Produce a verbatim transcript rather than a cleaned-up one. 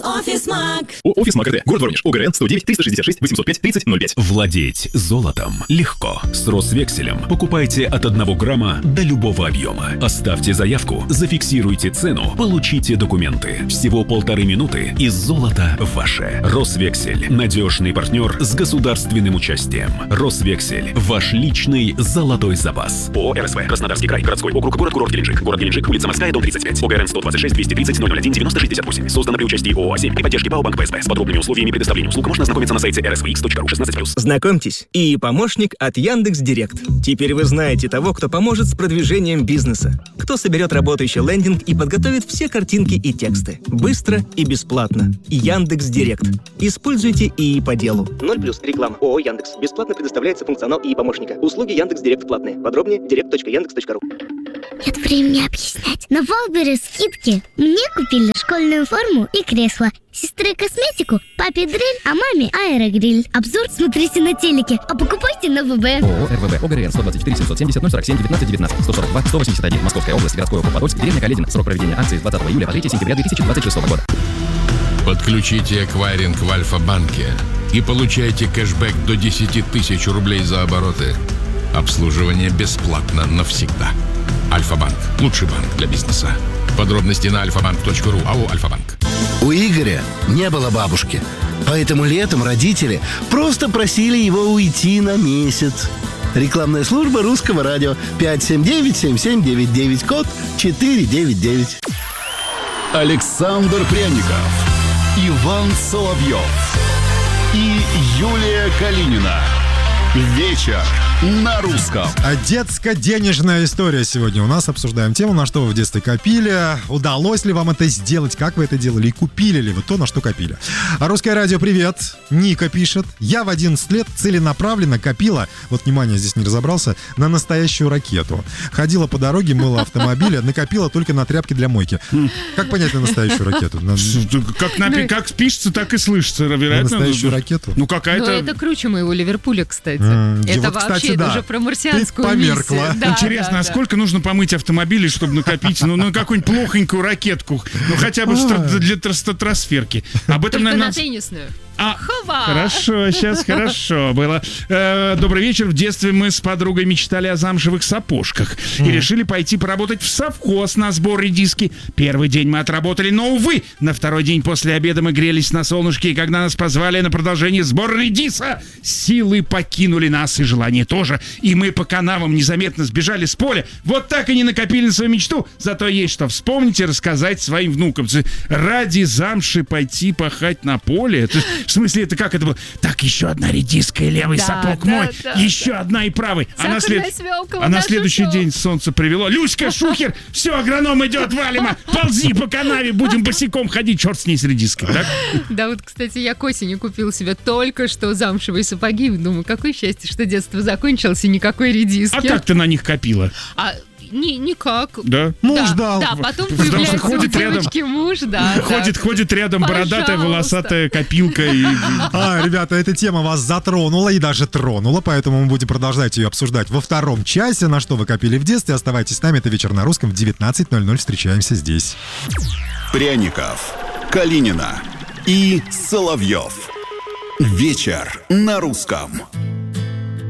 Офис Маг. Офис Маг РТ. Город Воронеж. ОГРН сто девять триста шестьдесят шесть восемьсот пять тридцать ноль пять. Владеть золотом легко. С Росвекселем покупайте от одного грамма до любого объема. Оставьте заявку, зафиксируйте цену, получите документы. Всего полторы минуты и золото ваше. Росвексель. Надежный партнер с государственным участием. Росвексель. Ваш личный золотой запас. ООО РСВ. Краснодарский край. Городской округ. Город-курорт Геленджик. Город Геленджик. Улица Морская, дом тридцать пять. ОГРН сто двадцать шесть двести тридцать ноль ноль один девяносто шестьдесят восемь. Создано при участии ООО «Семь» и поддержки ПАО Банк ПСБ. С подробными условиями предоставления услуг можно ознакомиться на сайте эр эс ви икс точка ру шестнадцать плюс. Знакомьтесь, и помощник от Яндекс.Директ. Теперь вы знаете того, кто поможет с продвижением бизнеса. Кто соберет работающий лендинг и подготовит все картинки и тексты. Быстро и бесплатно. Яндекс.Директ. Используйте ИИ по делу. ноль плюс реклама. ООО Яндекс. Бесплатно предоставляется функционал ИИ помощника. Услуги Яндекс.Директ платные. Подробнее директ точка яндекс точка ру. Нет времени объяснять. На Валбере скидки. Мне купили школьную форму и кресло. Сестре косметику, папе дрель, а маме аэрогриль. Обзор смотрите на телеке, а покупайте на ВБ. ООО РВБ. ОГРН сто двадцать четыре семьсот семьдесят ноль сорок семь девятнадцать девятнадцать сто сорок два сто восемьдесят один. Московская область, городской округ Подольск, деревня Каледина. Срок проведения акции с двадцатого июля по третьего сентября две тысячи двадцать шестого года. Подключите эквайринг в Альфа-банке и получайте кэшбэк до десять тысяч рублей за обороты. Обслуживание бесплатно навсегда. Альфа-банк. Лучший банк для бизнеса. Подробности на альфа банк точка ру. АО «Альфа-банк». У Игоря не было бабушки, поэтому летом родители просто просили его уйти на месяц. Рекламная служба Русского радио. пять семь девять семь семь девять девять, код четыре девять девять. Александр Пряников, Иван Соловьев и Юлия Калинина. Вечер на русском. А детско-денежная история сегодня у нас. Обсуждаем тему, на что вы в детстве копили. Удалось ли вам это сделать, как вы это делали, и купили ли вы то, на что копили. А Русское радио, привет. Ника пишет. Я в одиннадцать лет целенаправленно копила, вот внимание, здесь не разобрался, на настоящую ракету. Ходила по дороге, мыла автомобили, накопила только на тряпки для мойки. Как понять на настоящую ракету? Как, напи- как пишется, так и слышится, вероятно. На настоящую ракету? Ну, какая-то... Ну, это круче моего Ливерпуля, кстати. М, Это вот, вообще кстати, да. даже про марсианскую Ты померкла. миссию. Да, Интересно, да, а да. сколько нужно помыть автомобилей, чтобы накопить, ну, на какую-нибудь плохонькую ракетку, ну, хотя бы стра- для тр- стратосферки. Об этом, Только наверное, на теннисную. А, Хова! хорошо, сейчас хорошо было. Э, добрый вечер. В детстве мы с подругой мечтали о замшевых сапожках и решили пойти поработать в совхоз на сбор редиски. Первый день мы отработали, но, увы, на второй день после обеда мы грелись на солнышке, и когда нас позвали на продолжение сбора редиса, силы покинули нас и желание тоже. И мы по канавам незаметно сбежали с поля. Вот так и не накопили на свою мечту. Зато есть что вспомнить и рассказать своим внукам. Ради замши пойти пахать на поле. Это, в смысле, это как это было? Так, еще одна редиска и левый Да, сапог да, мой. да, еще одна и правый. А на, след- свёкла в а на нашу следующий шоу. день солнце привело. Люська, Шухер, все, агроном идет, валимо. Ползи по канаве, будем босиком ходить. Черт с ней с редиской, так? Да, вот, кстати, я к осени купил себе только что замшевые сапоги. Думаю, какое счастье, что детство закончилось и никакой редиски. А как ты на них копила? А, ни, никак. Да? Муж да, дал. Да, потом Потому что появляется ходит у рядом. девочки муж, да. Ходит, да. ходит рядом бородатая, Пожалуйста. волосатая копилка. И... А, ребята, эта тема вас затронула и даже тронула, поэтому мы будем продолжать ее обсуждать во втором часе. На что вы копили в детстве? Оставайтесь с нами, это «Вечер на русском» в девятнадцать ноль ноль. Встречаемся здесь. Пряников, Калинина и Соловьев. Вечер на русском.